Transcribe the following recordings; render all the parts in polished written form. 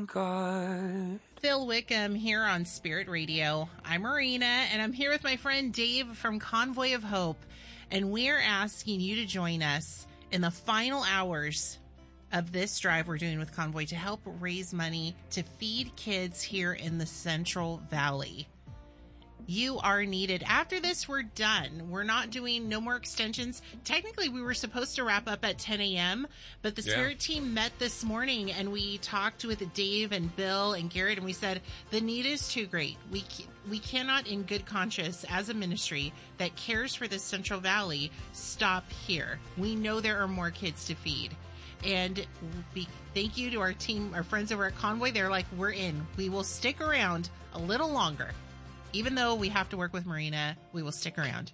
God. Phil Wickham here on Spirit Radio. I'm Marina, and I'm here with my friend Dave from Convoy of Hope, and we're asking you to join us in the final hours of this drive we're doing with Convoy to help raise money to feed kids here in the Central Valley. You are needed. After this, we're done. We're not doing no more extensions. Technically, we were supposed to wrap up at 10 a.m., but the Spirit team met this morning, and we talked with Dave and Bill and Garrett, and we said the need is too great. We cannot, in good conscience, as a ministry that cares for the Central Valley, stop here. We know there are more kids to feed. And thank you to our team, our friends over at Convoy. They're like, we're in. We will stick around a little longer. Even though we have to work with Marina, we will stick around.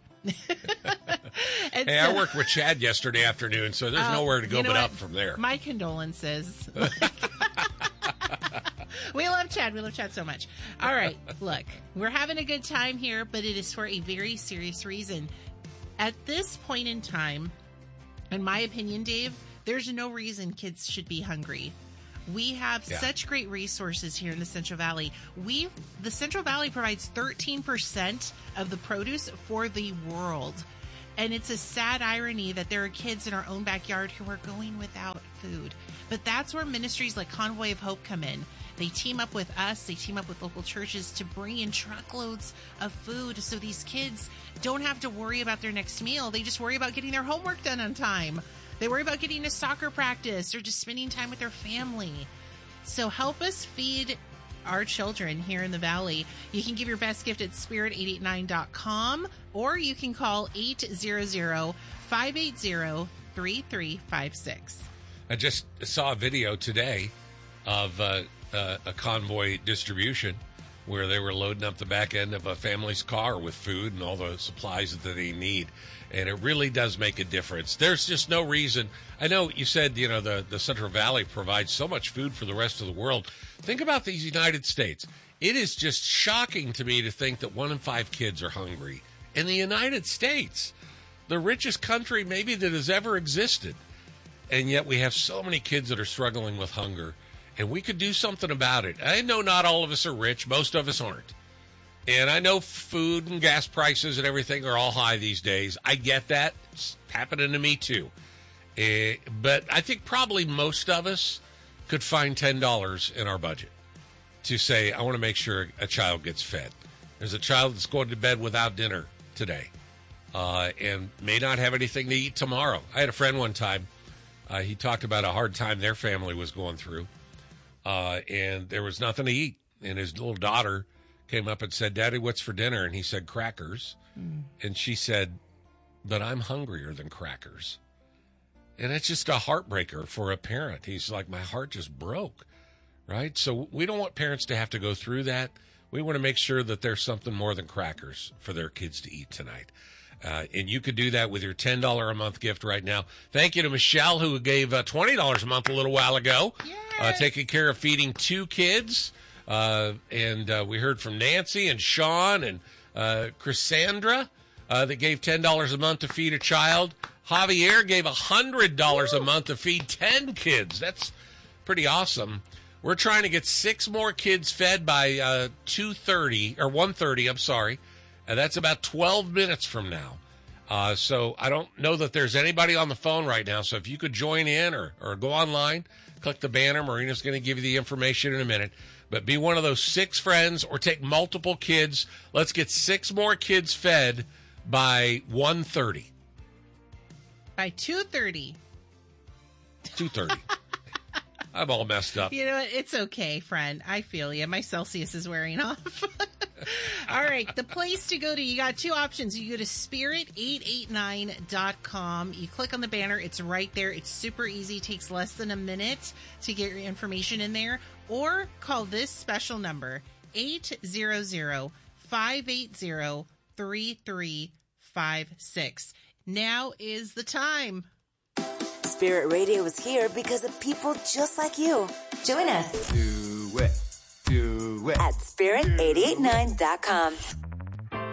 I worked with Chad yesterday afternoon, so there's nowhere to go but up from there. My condolences. We love Chad. We love Chad so much. All right, look, we're having a good time here, but it is for a very serious reason. At this point in time, in my opinion, Dave, there's no reason kids should be hungry. We have such great resources here in the Central Valley. The Central Valley provides 13% of the produce for the world. And it's a sad irony that there are kids in our own backyard who are going without food. But that's where ministries like Convoy of Hope come in. They team up with us, they team up with local churches to bring in truckloads of food so these kids don't have to worry about their next meal. They just worry about getting their homework done on time. They worry about getting to soccer practice or just spending time with their family. So help us feed our children here in the Valley. You can give your best gift at spirit889.com, or you can call 800-580-3356. I just saw a video today of a convoy distribution where they were loading up the back end of a family's car with food and all the supplies that they need. And it really does make a difference. There's just no reason. I know you said, the Central Valley provides so much food for the rest of the world. Think about these United States. It is just shocking to me to think that 1 in 5 kids are hungry in the United States, the richest country maybe that has ever existed. And yet we have so many kids that are struggling with hunger. And we could do something about it. I know not all of us are rich. Most of us aren't. And I know food and gas prices and everything are all high these days. I get that. It's happening to me too. But I think probably most of us could find $10 in our budget to say, I want to make sure a child gets fed. There's a child that's going to bed without dinner today and may not have anything to eat tomorrow. I had a friend one time. He talked about a hard time their family was going through. And there was nothing to eat. And his little daughter came up and said, Daddy, what's for dinner? And he said, crackers. And she said, but I'm hungrier than crackers. And it's just a heartbreaker for a parent. He's like, my heart just broke, right? So we don't want parents to have to go through that. We want to make sure that there's something more than crackers for their kids to eat tonight. And you could do that with your $10 a month gift right now. Thank you to Michelle, who gave $20 a month a little while ago, taking care of feeding 2 kids. And we heard from Nancy and Sean and Chrisandra that gave $10 a month to feed a child. Javier gave $100 a month to feed 10 kids. That's pretty awesome. We're trying to get 6 more kids fed by 2:30 or 1:30. I'm sorry. That's about 12 minutes from now. So I don't know that there's anybody on the phone right now. So if you could join in or go online, click the banner. Marina's going to give you the information in a minute. But be one of those 6 friends or take multiple kids. Let's get 6 more kids fed by 1:30. By 2:30. 2:30. I'm all messed up. You know what? It's okay, friend. I feel you. My Celsius is wearing off. All right. The place to go to, you got 2 options. You go to spirit889.com. You click on the banner. It's right there. It's super easy. It takes less than a minute to get your information in there. Or call this special number, 800-580-3356. Now is the time. Spirit Radio is here because of people just like you. Join us. Do it. At spirit889.com.